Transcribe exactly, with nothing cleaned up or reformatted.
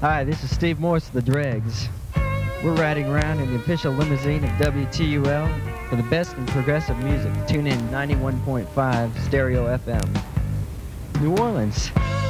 Hi, this is Steve Morse of the Dregs. We're riding around in the official limousine of W T U L for the best in progressive music. Tune in ninety-one point five Stereo F M. New Orleans.